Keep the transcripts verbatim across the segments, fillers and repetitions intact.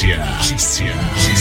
Notícia. Notícia.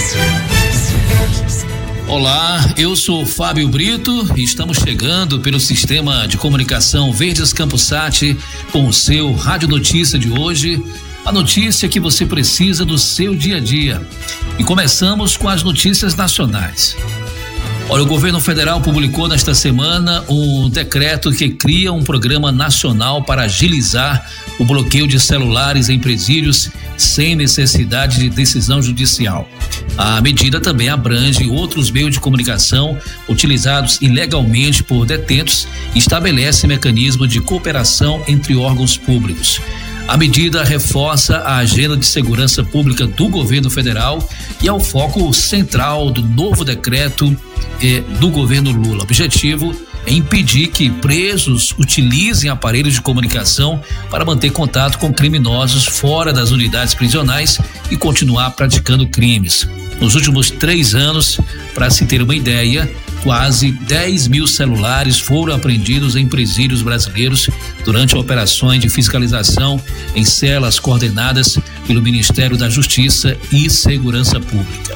Olá, eu sou Fábio Brito e estamos chegando pelo sistema de comunicação Verdes Campusat com o seu Rádio Notícia de hoje, a notícia que você precisa do seu dia a dia. E começamos com as notícias nacionais. Olha, o governo federal publicou nesta semana um decreto que cria um programa nacional para agilizar o bloqueio de celulares em presídios sem necessidade de decisão judicial. A medida também abrange outros meios de comunicação utilizados ilegalmente por detentos e estabelece mecanismo de cooperação entre órgãos públicos. A medida reforça a agenda de segurança pública do governo federal e é o foco central do novo decreto eh, do governo Lula. O objetivo é impedir que presos utilizem aparelhos de comunicação para manter contato com criminosos fora das unidades prisionais e continuar praticando crimes. Nos últimos três anos, para se ter uma ideia, quase dez mil celulares foram apreendidos em presídios brasileiros durante operações de fiscalização em celas coordenadas pelo Ministério da Justiça e Segurança Pública.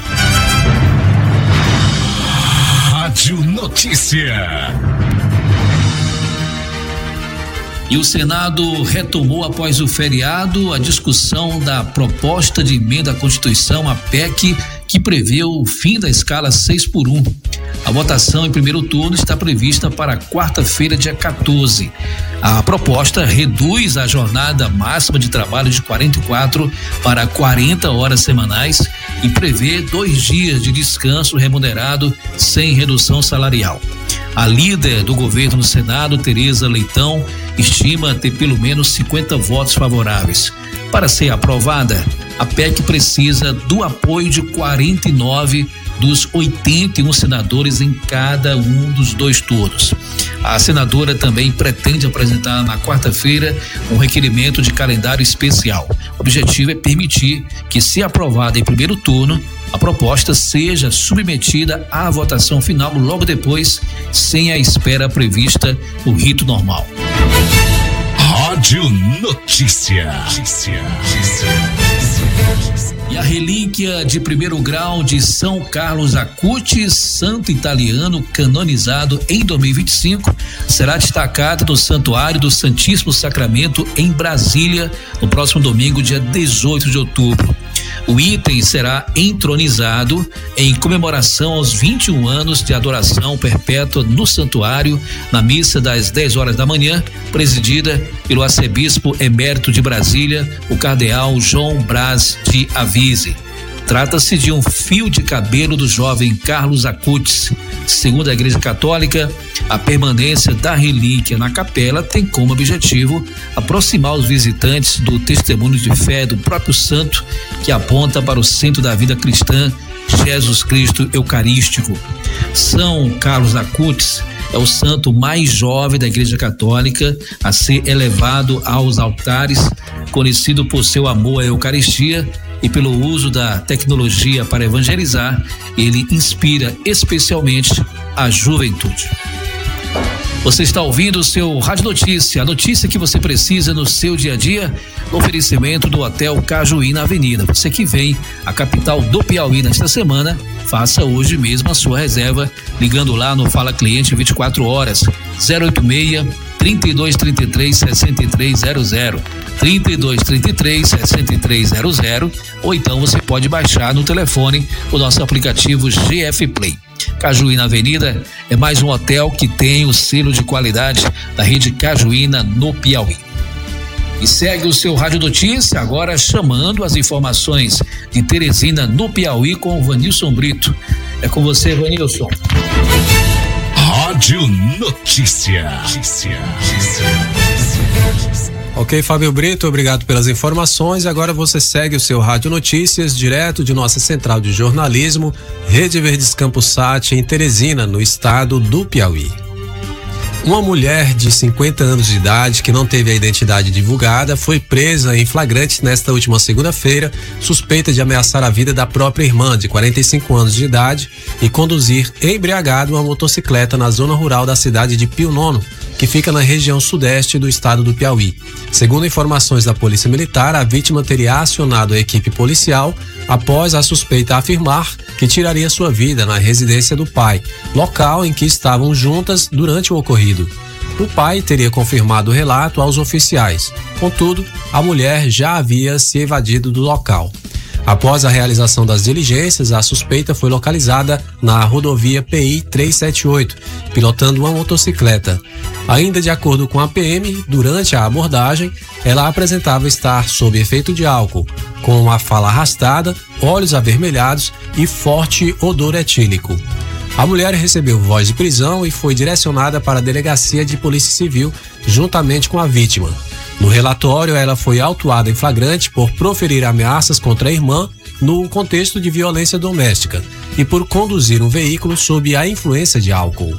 Rádio Notícia. E o Senado retomou após o feriado a discussão da proposta de emenda à Constituição, a P E C, que prevê o fim da escala seis por um. A votação em primeiro turno está prevista para quarta-feira, dia quatorze. A proposta reduz a jornada máxima de trabalho de quarenta e quatro para quarenta horas semanais e prevê dois dias de descanso remunerado sem redução salarial. A líder do governo no Senado, Tereza Leitão, estima ter pelo menos cinquenta votos favoráveis. Para ser aprovada, a P E C precisa do apoio de quarenta e nove dos oitenta e um senadores em cada um dos dois turnos. A senadora também pretende apresentar na quarta-feira um requerimento de calendário especial. O objetivo é permitir que, se aprovada em primeiro turno, a proposta seja submetida à votação final logo depois, sem a espera prevista no rito normal. Rádio Notícia. Notícia. E a relíquia de primeiro grau de São Carlos Acutis, santo italiano canonizado em dois mil e vinte e cinco, será destacada no Santuário do Santíssimo Sacramento em Brasília no próximo domingo, dia dezoito de outubro. O item será entronizado em comemoração aos vinte e um anos de adoração perpétua no santuário, na missa das dez horas da manhã, presidida pelo arcebispo emérito de Brasília, o cardeal João Braz de Avise. Trata-se de um fio de cabelo do jovem Carlos Acutis. Segundo a Igreja Católica, a permanência da relíquia na capela tem como objetivo aproximar os visitantes do testemunho de fé do próprio santo, que aponta para o centro da vida cristã, Jesus Cristo Eucarístico. São Carlos Acutis é o santo mais jovem da Igreja Católica a ser elevado aos altares, conhecido por seu amor à Eucaristia e pelo uso da tecnologia para evangelizar. Ele inspira especialmente a juventude. Você está ouvindo o seu Rádio Notícia, a notícia que você precisa no seu dia a dia, no oferecimento do Hotel Cajuí na Avenida. Você que vem à capital do Piauí nesta semana, faça hoje mesmo a sua reserva, ligando lá no Fala Cliente vinte e quatro horas, zero oito seis, trinta e dois, trinta e três, sessenta e três zero zero, trinta e dois, trinta e três, sessenta e três zero zero, ou então você pode baixar no telefone o nosso aplicativo G F Play. Cajuí na Avenida é mais um hotel que tem o selo de qualidade da rede Cajuína no Piauí. E segue o seu Rádio Notícia, agora chamando as informações de Teresina no Piauí com o Vanilson Brito. É com você, Vanilson. Rádio Notícia. Notícia. Ok, Fábio Brito, obrigado pelas informações. Agora você segue o seu Rádio Notícias, direto de nossa central de jornalismo, Rede Verdes Campusat, em Teresina, no estado do Piauí. Uma mulher de cinquenta anos de idade, que não teve a identidade divulgada, foi presa em flagrante nesta última segunda-feira, suspeita de ameaçar a vida da própria irmã, de quarenta e cinco anos de idade, e conduzir embriagado uma motocicleta na zona rural da cidade de Pio Nono, que fica na região sudeste do estado do Piauí. Segundo informações da Polícia Militar, a vítima teria acionado a equipe policial após a suspeita afirmar que tiraria sua vida na residência do pai, local em que estavam juntas durante o ocorrido. O pai teria confirmado o relato aos oficiais. Contudo, a mulher já havia se evadido do local. Após a realização das diligências, a suspeita foi localizada na rodovia P I trezentos e setenta e oito, pilotando uma motocicleta. Ainda de acordo com a P M, durante a abordagem, ela apresentava estar sob efeito de álcool, com uma fala arrastada, olhos avermelhados e forte odor etílico. A mulher recebeu voz de prisão e foi direcionada para a Delegacia de Polícia Civil, juntamente com a vítima. No relatório, ela foi autuada em flagrante por proferir ameaças contra a irmã no contexto de violência doméstica e por conduzir um veículo sob a influência de álcool.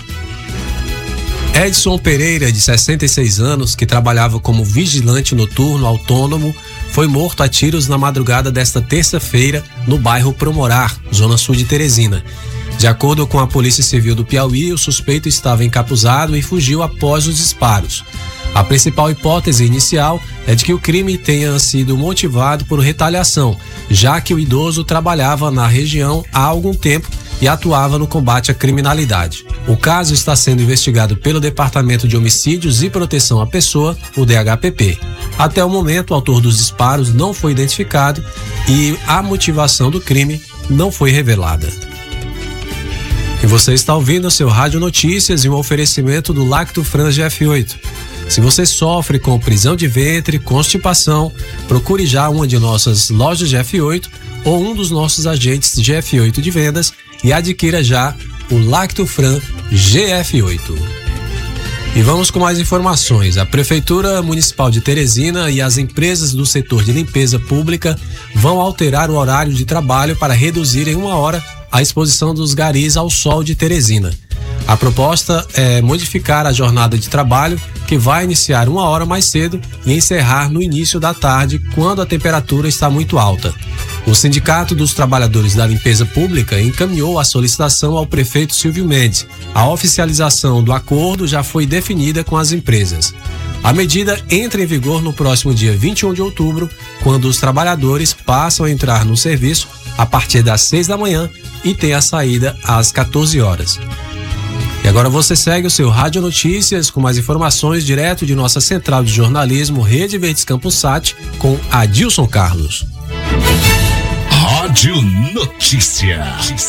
Edson Pereira, de sessenta e seis anos, que trabalhava como vigilante noturno autônomo, foi morto a tiros na madrugada desta terça-feira no bairro Promorar, zona sul de Teresina. De acordo com a Polícia Civil do Piauí, o suspeito estava encapuzado e fugiu após os disparos. A principal hipótese inicial é de que o crime tenha sido motivado por retaliação, já que o idoso trabalhava na região há algum tempo e atuava no combate à criminalidade. O caso está sendo investigado pelo Departamento de Homicídios e Proteção à Pessoa, o D H P P. Até o momento, o autor dos disparos não foi identificado e a motivação do crime não foi revelada. E você está ouvindo o seu Rádio Notícias e um oferecimento do Lactofran G F oito. Se você sofre com prisão de ventre, constipação, procure já uma de nossas lojas G F oito ou um dos nossos agentes G F oito de vendas e adquira já o Lactofran G F oito. E vamos com mais informações. A Prefeitura Municipal de Teresina e as empresas do setor de limpeza pública vão alterar o horário de trabalho para reduzir em uma hora a exposição dos garis ao sol de Teresina. A proposta é modificar a jornada de trabalho, que vai iniciar uma hora mais cedo e encerrar no início da tarde, quando a temperatura está muito alta. O Sindicato dos Trabalhadores da Limpeza Pública encaminhou a solicitação ao prefeito Silvio Mendes. A oficialização do acordo já foi definida com as empresas. A medida entra em vigor no próximo dia vinte e um de outubro, quando os trabalhadores passam a entrar no serviço a partir das seis da manhã e tem a saída às quatorze horas. E agora você segue o seu Rádio Notícias com mais informações direto de nossa central de jornalismo Rede Verdes Campos Sat com Adilson Carlos. Rádio Notícia.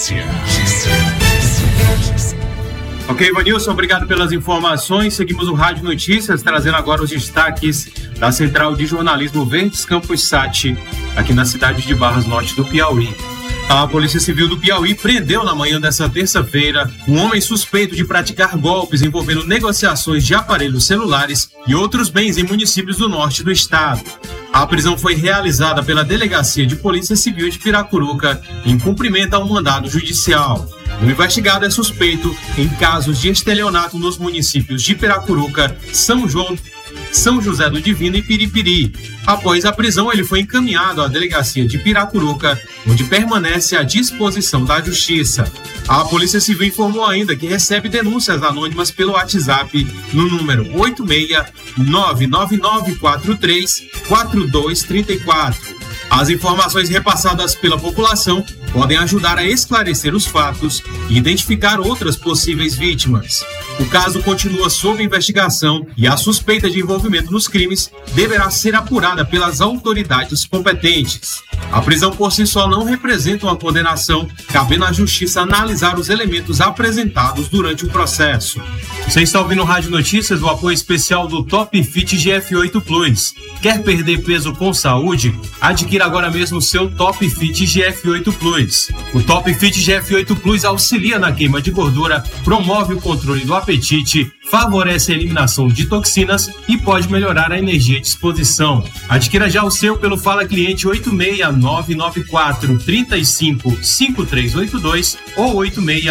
Ok, Vanilson, obrigado pelas informações. Seguimos o Rádio Notícias, trazendo agora os destaques da Central de Jornalismo Verdes Campos Sat, aqui na cidade de Barras Norte do Piauí. A Polícia Civil do Piauí prendeu na manhã dessa terça-feira um homem suspeito de praticar golpes envolvendo negociações de aparelhos celulares e outros bens em municípios do norte do estado. A prisão foi realizada pela Delegacia de Polícia Civil de Piracuruca em cumprimento ao mandado judicial. O investigado é suspeito em casos de estelionato nos municípios de Piracuruca, São João, São José do Divino e Piripiri. Após a prisão, ele foi encaminhado à Delegacia de Piracuruca, onde permanece à disposição da Justiça. A Polícia Civil informou ainda que recebe denúncias anônimas pelo WhatsApp no número oito seis nove nove nove quatro três quatro dois três quatro. As informações repassadas pela população podem ajudar a esclarecer os fatos e identificar outras possíveis vítimas. O caso continua sob investigação e a suspeita de envolvimento nos crimes deverá ser apurada pelas autoridades competentes. A prisão por si só não representa uma condenação, cabendo à Justiça analisar os elementos apresentados durante o processo. Você está ouvindo o Rádio Notícias, o apoio especial do Top Fit G F oito Plus. Quer perder peso com saúde? Adquira agora mesmo o seu Top Fit G F oito Plus. O Top Fit G F oito Plus auxilia na queima de gordura, promove o controle do apetite, favorece a eliminação de toxinas e pode melhorar a energia e disposição. Adquira já o seu pelo Fala Cliente oito seis nove nove quatro três cinco cinco três oito dois ou oito seis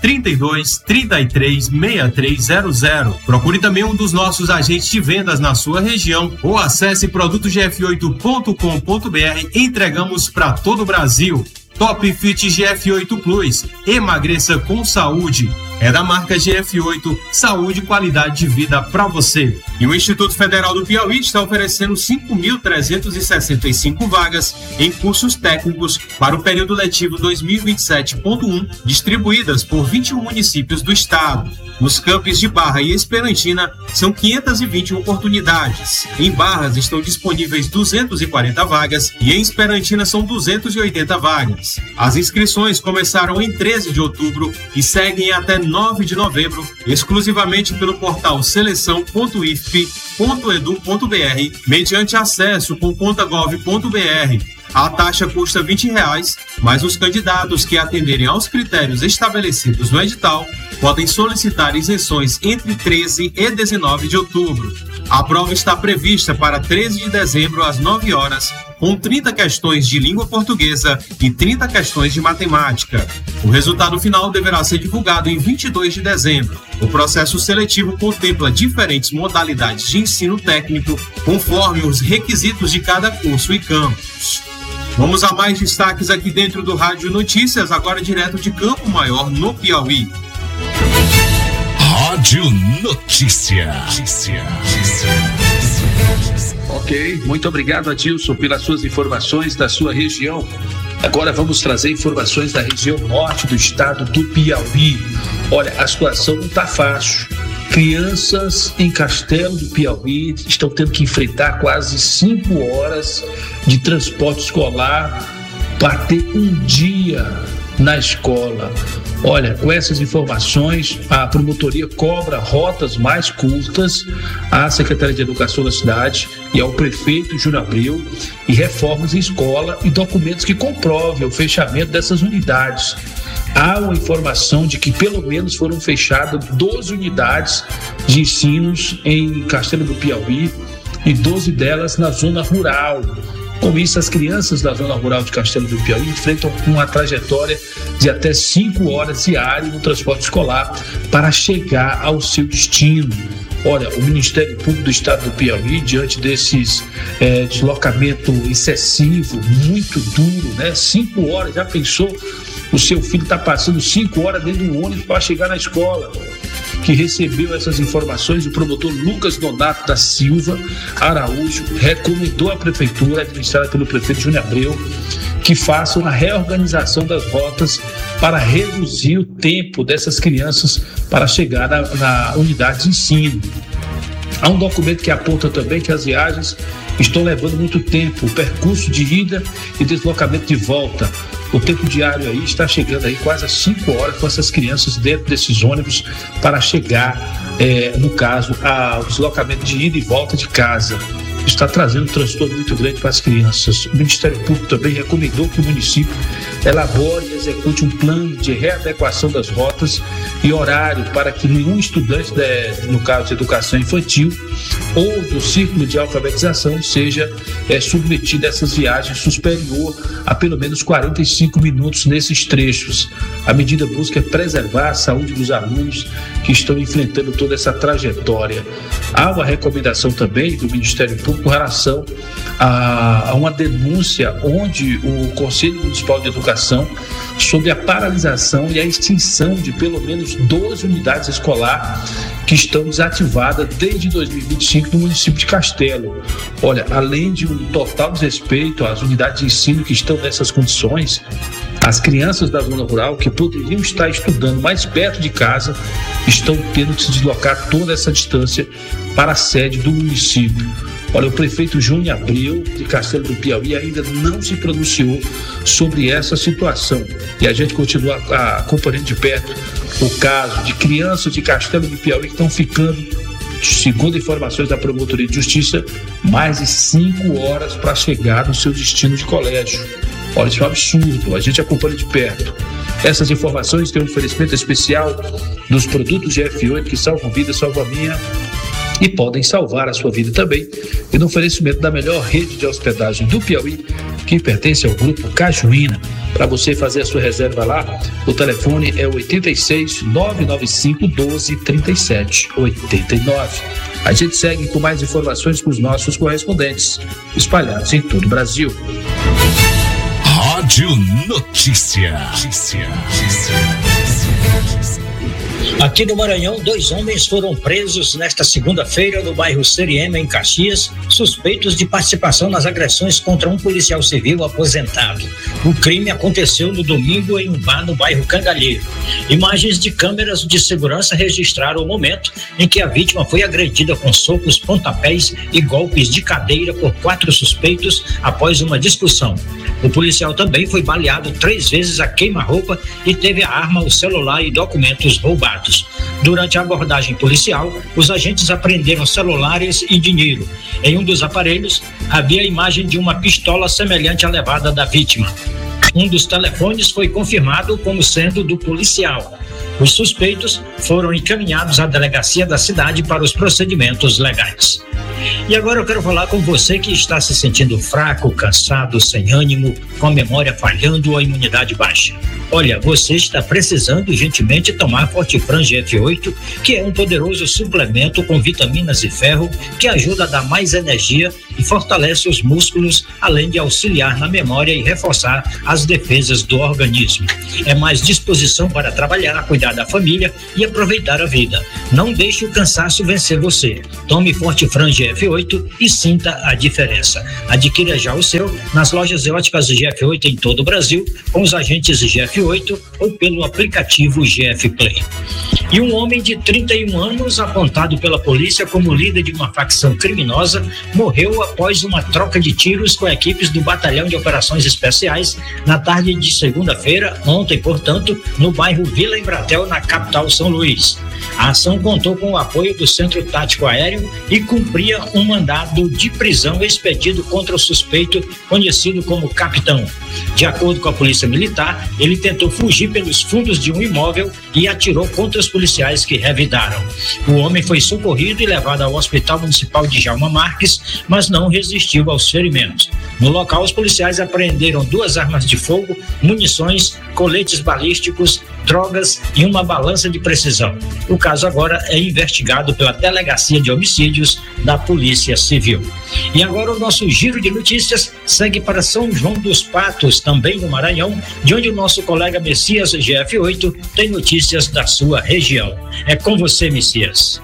trinta e dois, trinta e três, sessenta e três zero zero. Procure também um dos nossos agentes de vendas na sua região ou acesse produtos g f oito ponto com ponto b r. Entregamos para todo o Brasil. Top Fit G F oito Plus, emagreça com saúde. É da marca G F oito, saúde e qualidade de vida para você. E o Instituto Federal do Piauí está oferecendo cinco mil trezentas e sessenta e cinco vagas em cursos técnicos para o período letivo dois mil e vinte e sete ponto um, distribuídas por vinte e um municípios do estado. Nos campos de Barra e Esperantina, são quinhentas e vinte oportunidades. Em Barras estão disponíveis duzentas e quarenta vagas e em Esperantina são duzentas e oitenta vagas. As inscrições começaram em treze de outubro e seguem até nove de novembro, exclusivamente pelo portal seleção ponto i f p ponto edu ponto b r, mediante acesso com conta gov ponto b r. A taxa custa vinte reais, mas os candidatos que atenderem aos critérios estabelecidos no edital podem solicitar isenções entre treze e dezenove de outubro. A prova está prevista para treze de dezembro às nove horas, com trinta questões de língua portuguesa e trinta questões de matemática. O resultado final deverá ser divulgado em vinte e dois de dezembro. O processo seletivo contempla diferentes modalidades de ensino técnico, conforme os requisitos de cada curso e campus. Vamos a mais destaques aqui dentro do Rádio Notícias, agora direto de Campo Maior, no Piauí. Rádio Notícia. Notícia. Ok, muito obrigado, Adilson, pelas suas informações da sua região. Agora vamos trazer informações da região norte do estado do Piauí. Olha, a situação não está fácil. Crianças em Castelo do Piauí estão tendo que enfrentar quase cinco horas de transporte escolar para ter um dia na escola. Olha, com essas informações, a promotoria cobra rotas mais curtas à Secretaria de Educação da cidade e ao prefeito Júnior Abreu e reformas em escola e documentos que comprovem o fechamento dessas unidades. Há uma informação de que pelo menos foram fechadas doze unidades de ensinos em Castelo do Piauí e doze delas na zona rural. Com isso, as crianças da zona rural de Castelo do Piauí enfrentam uma trajetória de até cinco horas diárias no transporte escolar para chegar ao seu destino. Olha, o Ministério Público do Estado do Piauí, diante desses é, deslocamento excessivo, muito duro, né? Cinco horas, já pensou? O seu filho está passando cinco horas dentro do ônibus para chegar na escola. Que recebeu essas informações, o promotor Lucas Donato da Silva Araújo recomendou à prefeitura, administrada pelo prefeito Júnior Abreu, que faça uma reorganização das rotas para reduzir o tempo dessas crianças para chegar na, na unidade de ensino. Há um documento que aponta também que as viagens estão levando muito tempo, o percurso de ida e deslocamento de volta. O tempo diário aí está chegando aí quase a cinco horas com essas crianças dentro desses ônibus para chegar, é, no caso, ao deslocamento de ida e volta de casa. Está trazendo um transtorno muito grande para as crianças. O Ministério Público também recomendou que o município elabore e execute um plano de readequação das rotas e horário para que nenhum estudante, de, no caso de educação infantil ou do círculo de alfabetização, seja é, submetido a essas viagens superior a pelo menos quarenta e cinco minutos nesses trechos. A medida busca preservar a saúde dos alunos que estão enfrentando toda essa trajetória. Há uma recomendação também do Ministério Público com relação a, a uma denúncia onde o Conselho Municipal de Educação sobre a paralisação e a extinção de pelo menos doze unidades escolares que estão desativadas desde dois mil e vinte e cinco no município de Castelo. Olha, além de um total desrespeito às unidades de ensino que estão nessas condições, as crianças da zona rural que poderiam estar estudando mais perto de casa estão tendo que se deslocar toda essa distância para a sede do município. Olha, o prefeito Júnior Abreu de Castelo do Piauí ainda não se pronunciou sobre essa situação e a gente continua acompanhando de perto o caso de crianças de Castelo do Piauí que estão ficando, segundo informações da Promotoria de Justiça, mais de cinco horas para chegar no seu destino de colégio. Olha, isso é um absurdo, a gente acompanha de perto. Essas informações têm um oferecimento especial dos produtos G F oito que salvam vidas, salvam a minha e podem salvar a sua vida também, e no oferecimento da melhor rede de hospedagem do Piauí, que pertence ao Grupo Cajuína. Para você fazer a sua reserva lá, o telefone é oitenta e seis, nove nove cinco, doze, trinta e sete, oitenta e nove. A gente segue com mais informações com os nossos correspondentes, espalhados em todo o Brasil. Rádio Notícia. Notícia. Notícia. Aqui no Maranhão, dois homens foram presos nesta segunda-feira no bairro Seriema, em Caxias, suspeitos de participação nas agressões contra um policial civil aposentado. O crime aconteceu no domingo em um bar no bairro Cangalheiro. Imagens de câmeras de segurança registraram o momento em que a vítima foi agredida com socos, pontapés e golpes de cadeira por quatro suspeitos após uma discussão. O policial também foi baleado três vezes a queima-roupa e teve a arma, o celular e documentos roubados. Durante a abordagem policial, os agentes apreenderam celulares e dinheiro. Em um dos aparelhos, havia a imagem de uma pistola semelhante à levada da vítima. Um dos telefones foi confirmado como sendo do policial. Os suspeitos foram encaminhados à delegacia da cidade para os procedimentos legais. E agora eu quero falar com você que está se sentindo fraco, cansado, sem ânimo, com a memória falhando ou a imunidade baixa. Olha, você está precisando urgentemente tomar Fortifran G F oito, que é um poderoso suplemento com vitaminas e ferro que ajuda a dar mais energia e fortalece os músculos, além de auxiliar na memória e reforçar as defesas do organismo. É mais disposição para trabalhar, cuidar da família e aproveitar a vida. Não deixe o cansaço vencer você. Tome Fortifran G F oito e sinta a diferença. Adquira já o seu nas lojas e óticas G F oito em todo o Brasil, com os agentes G F oito ou pelo aplicativo G F Play. E um homem de trinta e um anos, apontado pela polícia como líder de uma facção criminosa, morreu após uma troca de tiros com equipes do Batalhão de Operações Especiais na tarde de segunda-feira, ontem, portanto, no bairro Vila Embratel, na capital São Luís. A ação contou com o apoio do Centro Tático Aéreo e cumpria um mandado de prisão expedido contra o suspeito, conhecido como Capitão. De acordo com a Polícia Militar, ele tentou fugir pelos fundos de um imóvel e atirou contra os policiais que revidaram. O homem foi socorrido e levado ao Hospital Municipal de Djalma Marques, mas não resistiu aos ferimentos. No local, os policiais apreenderam duas armas de fogo, munições, coletes balísticos, drogas e uma balança de precisão. O caso agora é investigado pela Delegacia de Homicídios da Polícia Civil. E agora o nosso giro de notícias segue para São João dos Patos, também no Maranhão, de onde o nosso colega Messias G F oito tem notícias da sua região. É com você, Messias.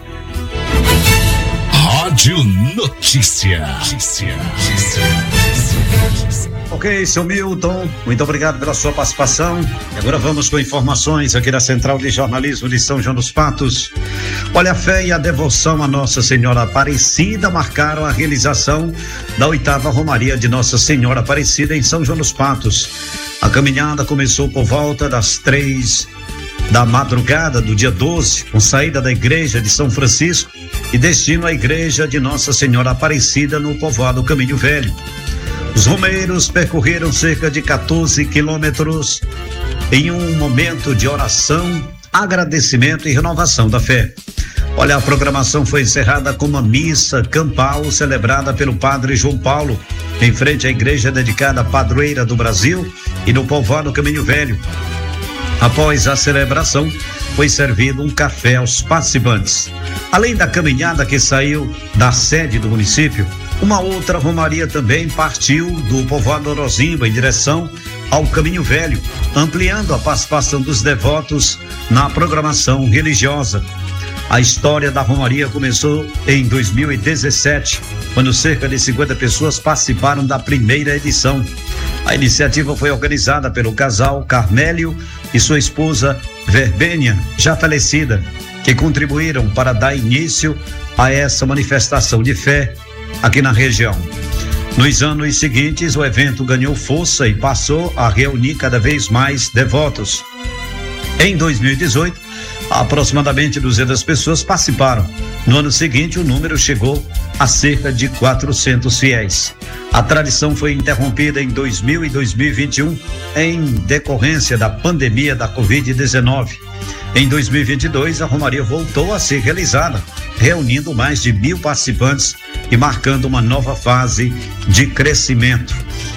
Rádio Notícia. Notícia. Notícia. Ok, seu Milton, muito obrigado pela sua participação. E agora vamos com informações aqui da Central de Jornalismo de São João dos Patos. Olha, a fé e a devoção a Nossa Senhora Aparecida marcaram a realização da oitava Romaria de Nossa Senhora Aparecida em São João dos Patos. A caminhada começou por volta das três da madrugada do dia doze, com saída da igreja de São Francisco e destino à igreja de Nossa Senhora Aparecida no povoado Caminho Velho. Os romeiros percorreram cerca de quatorze quilômetros em um momento de oração, agradecimento e renovação da fé. Olha, a programação foi encerrada com uma missa campal celebrada pelo padre João Paulo, em frente à igreja dedicada à padroeira do Brasil e no povoado Caminho Velho. Após a celebração, foi servido um café aos participantes. Além da caminhada que saiu da sede do município, uma outra romaria também partiu do povoado Orozimba em direção ao Caminho Velho, ampliando a participação dos devotos na programação religiosa. A história da romaria começou em dois mil e dezessete, quando cerca de cinquenta pessoas participaram da primeira edição. A iniciativa foi organizada pelo casal Carmélio e sua esposa Verbênia, já falecida, que contribuíram para dar início a essa manifestação de fé aqui na região. Nos anos seguintes, o evento ganhou força e passou a reunir cada vez mais devotos. Em dois mil e dezoito, aproximadamente duzentas pessoas participaram. No ano seguinte, o número chegou a cerca de quatrocentos fiéis. A tradição foi interrompida em dois mil e dois mil e vinte e um em decorrência da pandemia da covid dezenove. Em dois mil e vinte e dois, a romaria voltou a ser realizada, reunindo mais de mil participantes e marcando uma nova fase de crescimento.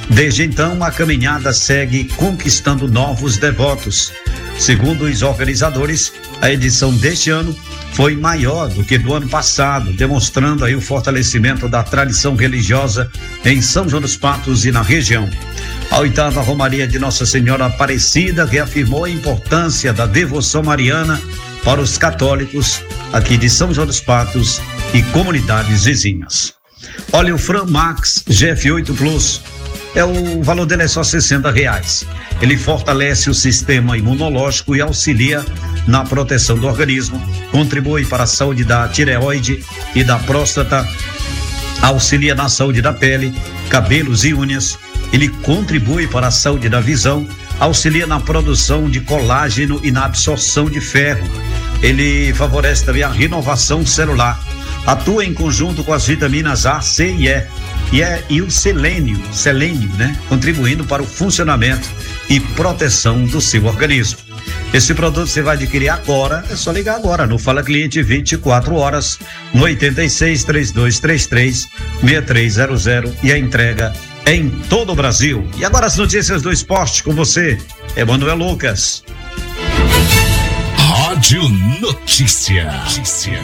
Desde então, a caminhada segue conquistando novos devotos. Segundo os organizadores, a edição deste ano foi maior do que do ano passado, demonstrando aí o fortalecimento da tradição religiosa em São João dos Patos e na região. A oitava Romaria de Nossa Senhora Aparecida reafirmou a importância da devoção mariana para os católicos aqui de São João dos Patos e comunidades vizinhas. Olha, o Fran Max G F oito Plus, é o valor dele é só sessenta reais. Ele fortalece o sistema imunológico e auxilia na proteção do organismo, contribui para a saúde da tireoide e da próstata, auxilia na saúde da pele, cabelos e unhas. Ele contribui para a saúde da visão, auxilia na produção de colágeno e na absorção de ferro. Ele favorece também a renovação celular. Atua em conjunto com as vitaminas A, C e E. E, é, e o selênio, selênio, né? Contribuindo para o funcionamento e proteção do seu organismo. Esse produto você vai adquirir agora, é só ligar agora no Fala Cliente vinte e quatro horas, no oitenta e seis, trinta e dois trinta e três, sessenta e três zero zero, e a entrega é em todo o Brasil. E agora as notícias do esporte com você, Emanuel Lucas. Rádio Notícia. Notícia.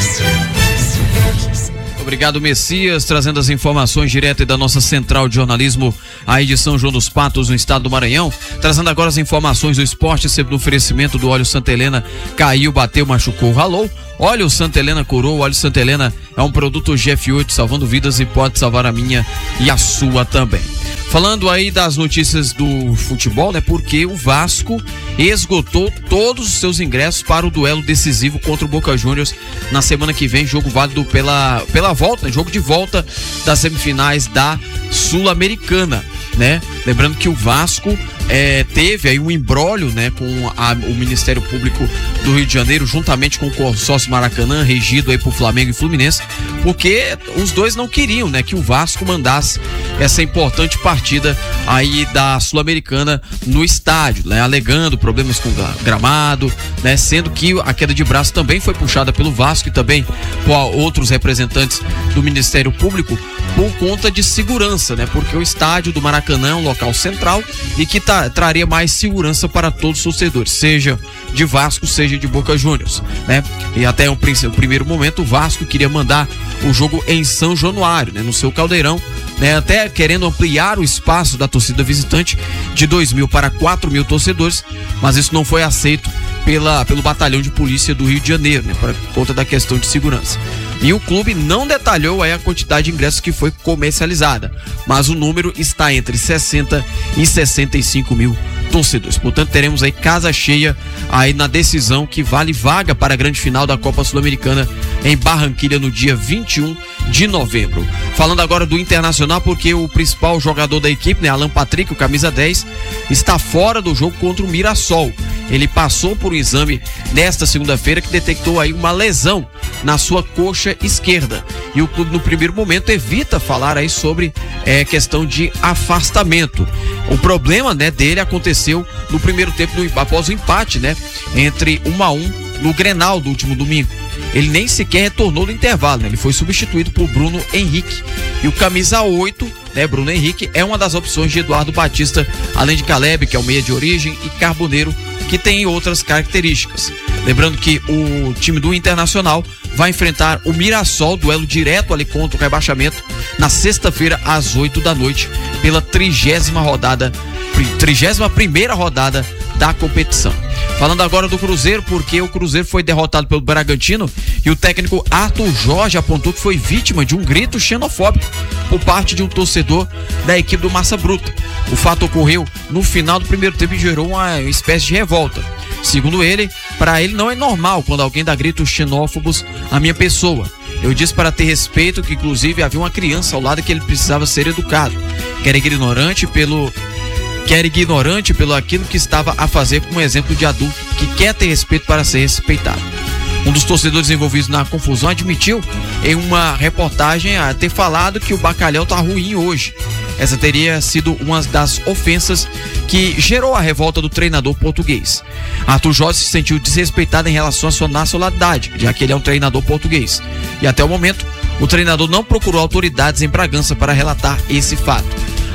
Obrigado, Messias, trazendo as informações direto da nossa central de jornalismo aí de São João dos Patos, no estado do Maranhão. Trazendo agora as informações do esporte, sempre no oferecimento do óleo Santa Helena. Caiu, bateu, machucou, ralou. Óleo Santa Helena curou. O óleo Santa Helena é um produto G F oito, salvando vidas e pode salvar a minha e a sua também. Falando aí das notícias do futebol, né? Porque o Vasco esgotou todos os seus ingressos para o duelo decisivo contra o Boca Juniors na semana que vem, jogo válido pela, pela volta, né? Jogo de volta das semifinais da Sul-Americana, né? Lembrando que o Vasco é, teve aí um imbróglio, né, com a, o Ministério Público do Rio de Janeiro, juntamente com o consórcio Maracanã, regido aí por Flamengo e Fluminense, porque os dois não queriam, né, que o Vasco mandasse essa importante partida aí da Sul-Americana no estádio, né, alegando problemas com gramado, né, sendo que a queda de braço também foi puxada pelo Vasco e também por outros representantes do Ministério Público por conta de segurança, né, porque o estádio do Maracanã é um local central e que tá, traria mais segurança para todos os torcedores, seja de Vasco, seja de Boca Juniors, né? E até o, o primeiro momento o Vasco queria mandar o jogo em São Januário, né, no seu caldeirão, né, até querendo ampliar o espaço da torcida visitante de dois mil para quatro mil torcedores, mas isso não foi aceito pela, pelo batalhão de polícia do Rio de Janeiro, né, por conta da questão de segurança. E o clube não detalhou aí a quantidade de ingressos que foi comercializada, mas o número está entre sessenta e sessenta e cinco mil torcedores. Portanto, teremos aí casa cheia aí na decisão que vale vaga para a grande final da Copa Sul-Americana em Barranquilla no dia vinte e um de novembro. Falando agora do Internacional, porque o principal jogador da equipe, né, Alan Patrick, o camisa dez, está fora do jogo contra o Mirassol. Ele passou por um exame nesta segunda-feira que detectou aí uma lesão na sua coxa esquerda. E o clube no primeiro momento evita falar aí sobre é, questão de afastamento. O problema, né, dele aconteceu no primeiro tempo, no, após o empate, né, entre um a um no Grenal do último domingo. Ele nem sequer retornou no intervalo, né? Ele foi substituído por Bruno Henrique. E o camisa oito, né, Bruno Henrique, é uma das opções de Eduardo Batista, além de Caleb, que é o meia de origem, e Carboneiro, que tem outras características. Lembrando que o time do Internacional vai enfrentar o Mirassol, duelo direto ali contra o rebaixamento, na sexta-feira às oito da noite, pela trigésima rodada, trigésima primeira rodada da competição. Falando agora do Cruzeiro, porque o Cruzeiro foi derrotado pelo Bragantino e o técnico Arthur Jorge apontou que foi vítima de um grito xenofóbico por parte de um torcedor da equipe do Massa Bruta. O fato ocorreu no final do primeiro tempo e gerou uma espécie de revolta. Segundo ele, para ele não é normal quando alguém dá gritos xenófobos à minha pessoa. Eu disse para ter respeito que inclusive havia uma criança ao lado que ele precisava ser educado. Que era ignorante pelo... que era ignorante pelo aquilo que estava a fazer como exemplo de adulto que quer ter respeito para ser respeitado. Um dos torcedores envolvidos na confusão admitiu em uma reportagem a ter falado que o bacalhau tá ruim hoje. Essa teria sido uma das ofensas que gerou a revolta do treinador português. Arthur Jorge se sentiu desrespeitado em relação à sua nacionalidade, já que ele é um treinador português. E até o momento, o treinador não procurou autoridades em Bragança para relatar esse fato.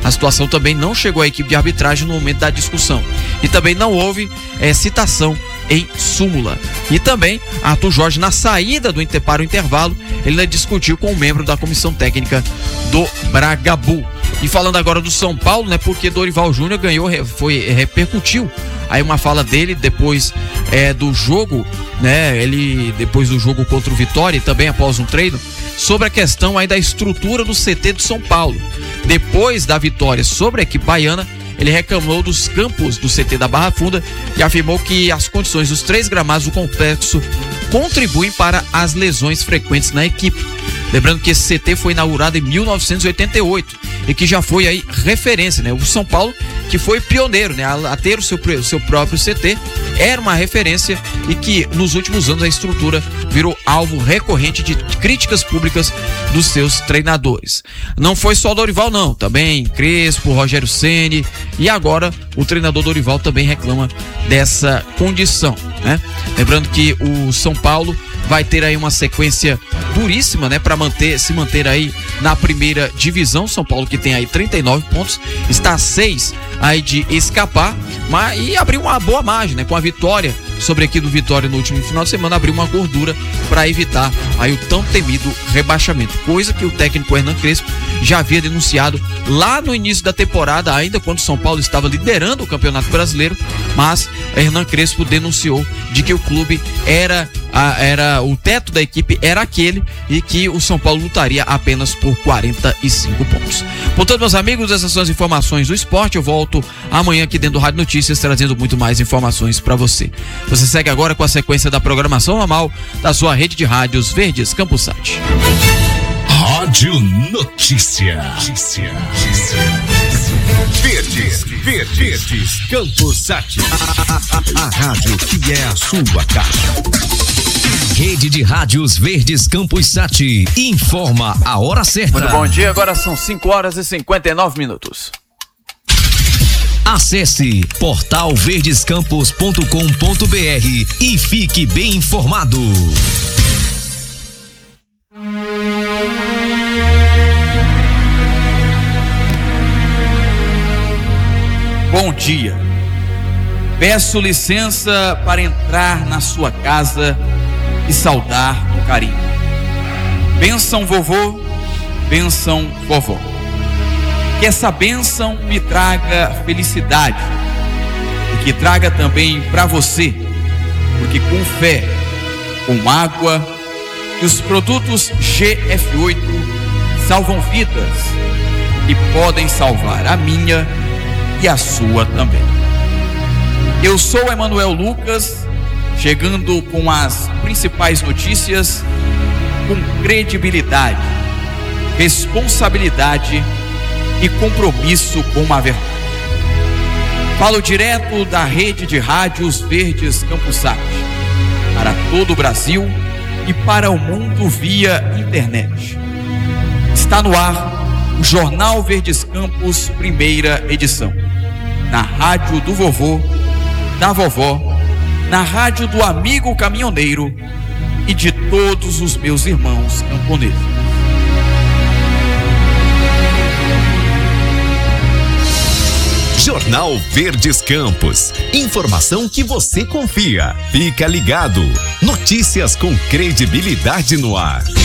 a situação também não chegou à equipe de arbitragem no momento da discussão. E também não houve é, citação em súmula. E também Arthur Jorge, na saída do inter, para o intervalo, ele ainda discutiu com um membro da comissão técnica do Bragabu. E falando agora do São Paulo, né, porque Dorival Júnior ganhou, foi, repercutiu aí uma fala dele depois é, do jogo, né, ele depois do jogo contra o Vitória e também após um treino, sobre a questão aí da estrutura do C T do São Paulo. Depois da vitória sobre a equipe baiana, ele reclamou dos campos do C T da Barra Funda e afirmou que as condições dos três gramados do complexo contribuem para as lesões frequentes na equipe. Lembrando que esse C T foi inaugurado em mil novecentos e oitenta e oito e que já foi aí referência, né? O São Paulo, que foi pioneiro, né? A, a ter o seu, o seu próprio C T, era uma referência e que nos últimos anos a estrutura virou alvo recorrente de críticas públicas dos seus treinadores. Não foi só Dorival não, também Crespo, Rogério Ceni e agora o treinador Dorival também reclama dessa condição, né? Lembrando que o São Paulo vai ter aí uma sequência duríssima, né, para manter, se manter aí na primeira divisão. São Paulo, que tem aí trinta e nove pontos, está a seis aí de escapar, mas e abriu uma boa margem, né, com a vitória sobre aqui do Vitória no último final de semana, abriu uma gordura para evitar aí o tão temido rebaixamento, coisa que o técnico Hernan Crespo já havia denunciado lá no início da temporada, ainda quando o São Paulo estava liderando o Campeonato Brasileiro, mas Hernan Crespo denunciou de que o clube era a, era o teto da equipe era aquele e que o São Paulo lutaria apenas por quarenta e cinco pontos. Portanto, meus amigos, essas são as informações do esporte. Eu volto amanhã aqui dentro do Rádio Notícias trazendo muito mais informações para você. Você segue agora com a sequência da programação normal da sua rede de rádios Verdes Campus Sat. Rádio Notícia. Notícia. Verdes, Verdes, Verdes Campus Sat. A, a, a, a rádio que é a sua casa. Rede de Rádios Verdes Campus Sat informa a hora certa. Muito bom dia, agora são cinco horas e cinquenta e nove minutos. Acesse portal verdescampus ponto com ponto br e fique bem informado. Bom dia. Peço licença para entrar na sua casa e saudar com carinho. Bênção vovô, bênção vovó. Que essa bênção me traga felicidade e que traga também para você, porque com fé, com água e os produtos G F oito salvam vidas e podem salvar a minha e a sua também. Eu sou Emanuel Lucas, chegando com as principais notícias com credibilidade, responsabilidade e compromisso com a verdade. Falo direto da rede de rádios Verdes Campus Sat, para todo o Brasil e para o mundo via internet. Está no ar o Jornal Verdes Campus, primeira edição. Na rádio do vovô, da vovó, na rádio do amigo caminhoneiro e de todos os meus irmãos camponeses. Jornal Verdes Campos. Informação que você confia. Fica ligado. Notícias com credibilidade no ar.